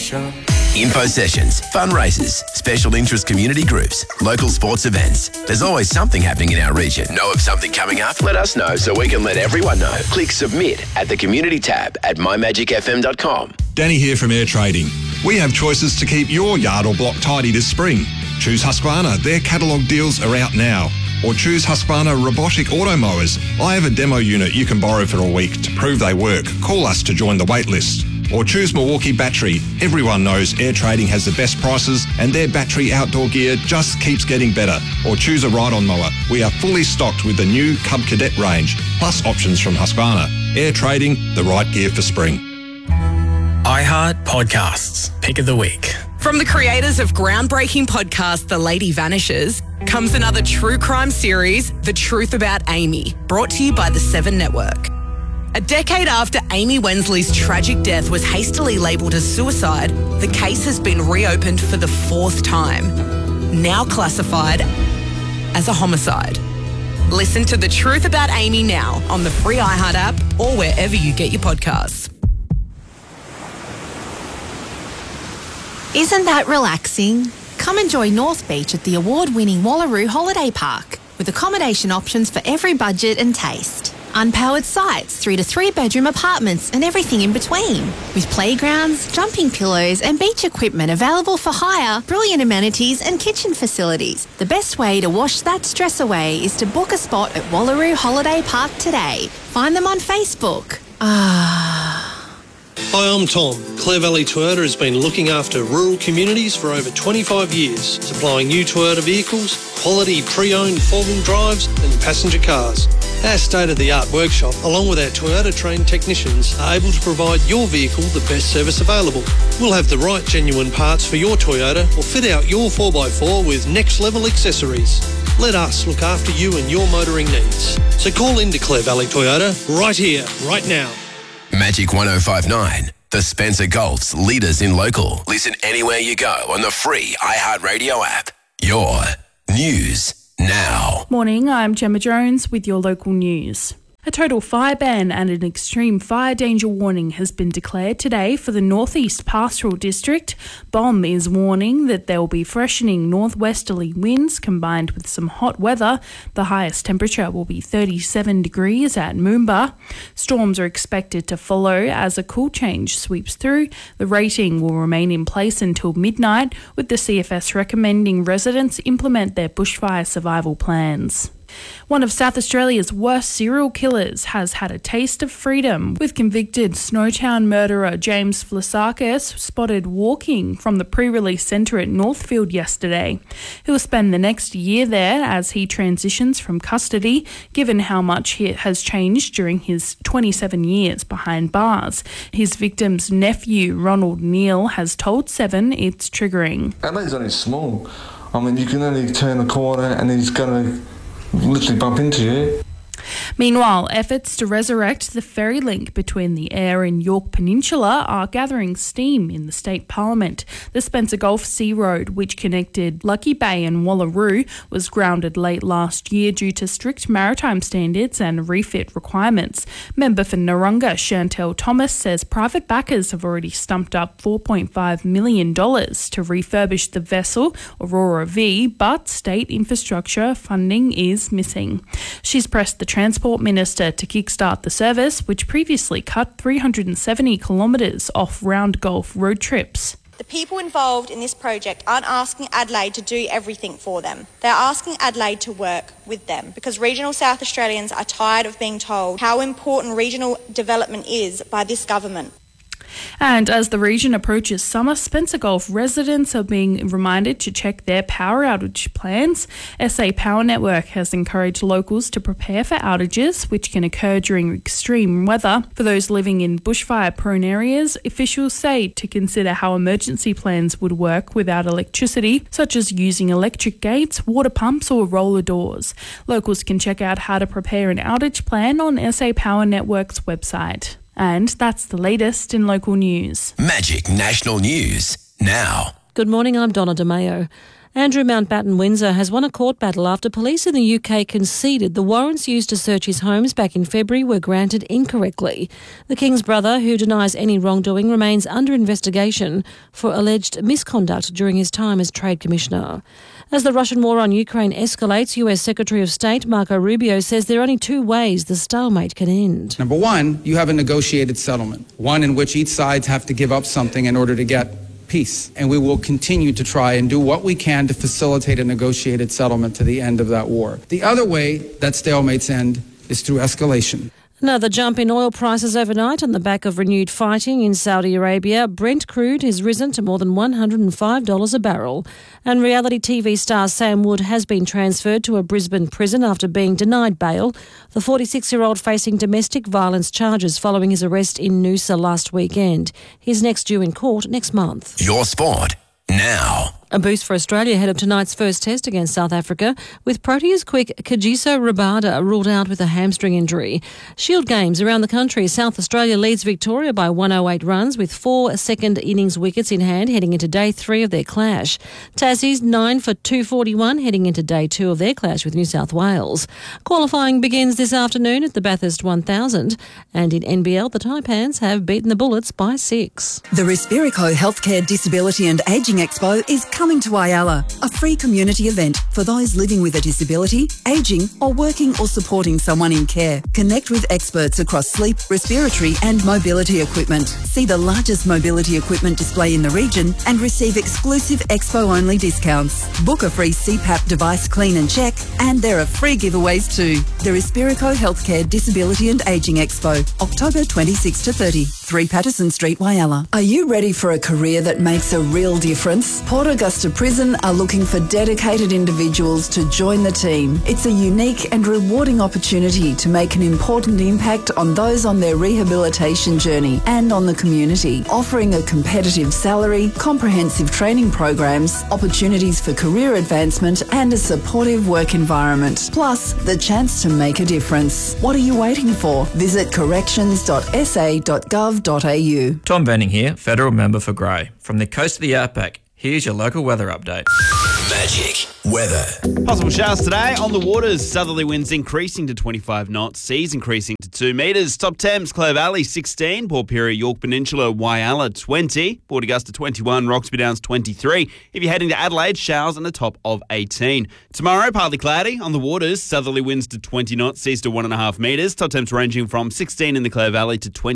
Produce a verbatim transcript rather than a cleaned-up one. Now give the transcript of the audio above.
shop. Info sessions, fundraisers, special interest community groups, local sports events. There's always something happening in our region. Know of something coming up? Let us know so we can let everyone know. Click submit at the community tab at my magic f m dot com. Danny here from Air Trading. We have choices to keep your yard or block tidy this spring. Choose Husqvarna. Their catalogue deals are out now. Or choose Husqvarna robotic auto mowers. I have a demo unit you can borrow for a week to prove they work. Call us to join the wait list. Or choose Milwaukee Battery. Everyone knows Air Trading has the best prices and their battery outdoor gear just keeps getting better. Or choose a ride-on mower. We are fully stocked with the new Cub Cadet range, plus options from Husqvarna. Air Trading, the right gear for spring. iHeart Podcasts, Pick of the Week. From the creators of groundbreaking podcast The Lady Vanishes comes another true crime series, The Truth About Amy, brought to you by the Seven Network. A decade after Amy Wensley's tragic death was hastily labelled as suicide, the case has been reopened for the fourth time, now classified as a homicide. Listen to The Truth About Amy now on the free iHeart app or wherever you get your podcasts. Isn't that relaxing? Come enjoy North Beach at the award-winning Wallaroo Holiday Park with accommodation options for every budget and taste. Unpowered sites through to three-bedroom apartments and everything in between. With playgrounds, jumping pillows and beach equipment available for hire, brilliant amenities and kitchen facilities. The best way to wash that stress away is to book a spot at Wallaroo Holiday Park today. Find them on Facebook. Ah... Hi, I'm Tom. Clare Valley Toyota has been looking after rural communities for over twenty-five years, supplying new Toyota vehicles, quality pre-owned four-wheel drives and passenger cars. Our state-of-the-art workshop, along with our Toyota-trained technicians, are able to provide your vehicle the best service available. We'll have the right genuine parts for your Toyota or fit out your four by four with next-level accessories. Let us look after you and your motoring needs. So call into Clare Valley Toyota right here, right now. Magic one oh five point nine, the Spencer Golf's leaders in local. Listen anywhere you go on the free iHeartRadio app. Your news now. Morning, I'm Gemma Jones with your local news. A total fire ban and an extreme fire danger warning has been declared today for the Northeast Pastoral District. B O M is warning that there will be freshening northwesterly winds combined with some hot weather. The highest temperature will be thirty-seven degrees at Moomba. Storms are expected to follow as a cool change sweeps through. The rating will remain in place until midnight, with the C F S recommending residents implement their bushfire survival plans. One of South Australia's worst serial killers has had a taste of freedom, with convicted Snowtown murderer James Vlasakis spotted walking from the pre-release centre at Northfield yesterday. He'll spend the next year there as he transitions from custody, given how much he has changed during his twenty-seven years behind bars. His victim's nephew, Ronald Neal, has told Seven it's triggering. Adelaide's only small. I mean, you can only turn a corner and he's going to literally bump into you. Meanwhile, efforts to resurrect the ferry link between the Eyre and York Peninsula are gathering steam in the state parliament. The Spencer Gulf Sea Road, which connected Lucky Bay and Wallaroo, was grounded late last year due to strict maritime standards and refit requirements. Member for Narunga, Chantel Thomas, says private backers have already stumped up four point five million dollars to refurbish the vessel, Aurora V, but state infrastructure funding is missing. She's pressed the Transport Minister to kickstart the service, which previously cut three hundred seventy kilometres off round Gulf road trips. The people involved in this project aren't asking Adelaide to do everything for them. They're asking Adelaide to work with them because regional South Australians are tired of being told how important regional development is by this government. And as the region approaches summer, Spencer Gulf residents are being reminded to check their power outage plans. S A Power Network has encouraged locals to prepare for outages, which can occur during extreme weather. For those living in bushfire-prone areas, officials say to consider how emergency plans would work without electricity, such as using electric gates, water pumps or roller doors. Locals can check out how to prepare an outage plan on S A Power Network's website. And that's the latest in local news. Magic National News now. Good morning, I'm Donna DeMayo. Andrew Mountbatten Windsor has won a court battle after police in the U K conceded the warrants used to search his homes back in February were granted incorrectly. The King's brother, who denies any wrongdoing, remains under investigation for alleged misconduct during his time as Trade Commissioner. As the Russian war on Ukraine escalates, U S Secretary of State Marco Rubio says there are only two ways the stalemate can end. Number one, you have a negotiated settlement, one in which each side have to give up something in order to get peace. And we will continue to try and do what we can to facilitate a negotiated settlement to the end of that war. The other way that stalemates end is through escalation. Another jump in oil prices overnight on the back of renewed fighting in Saudi Arabia. Brent crude has risen to more than one hundred five dollars a barrel. And reality T V star Sam Wood has been transferred to a Brisbane prison after being denied bail. The forty-six-year-old facing domestic violence charges following his arrest in Noosa last weekend. He's next due in court next month. Your sport now. A boost for Australia ahead of tonight's first test against South Africa, with Proteas quick Kagiso Rabada ruled out with a hamstring injury. Shield games around the country. South Australia leads Victoria by one hundred eight runs with four second innings wickets in hand heading into day three of their clash. Tassie's nine for two forty-one heading into day two of their clash with New South Wales. Qualifying begins this afternoon at the Bathurst one thousand, and in N B L the Taipans have beaten the Bullets by six. The Respirico Healthcare Disability and Ageing Expo is coming to Whyalla, a free community event for those living with a disability, ageing or working or supporting someone in care. Connect with experts across sleep, respiratory and mobility equipment. See the largest mobility equipment display in the region and receive exclusive expo-only discounts. Book a free C PAP device clean and check, and there are free giveaways too. The Respirico Healthcare Disability and Ageing Expo, October twenty-sixth to thirtieth, three Patterson Street, Whyalla. Are you ready for a career that makes a real difference? Port Augusta Prison are looking for dedicated individuals to join the team. It's a unique and rewarding opportunity to make an important impact on those on their rehabilitation journey and on the community, offering a competitive salary, comprehensive training programs, opportunities for career advancement and a supportive work environment, plus the chance to make a difference. What are you waiting for? Visit corrections dot s a dot gov dot a u. Tom Benning here, Federal Member for Grey. From the coast of the Outback, here's your local weather update. Magic weather. Possible showers today on the waters. Southerly winds increasing to twenty-five knots. Seas increasing to two metres. Top Thames, Clare Valley sixteen. Port Pirie, York Peninsula, Whyalla twenty. Port Augusta twenty-one. Roxby Downs twenty-three. If you're heading to Adelaide, showers on the top of eighteen. Tomorrow, partly cloudy on the waters. Southerly winds to twenty knots. Seas to one and a half metres. Top Thames ranging from sixteen in the Clare Valley to twenty.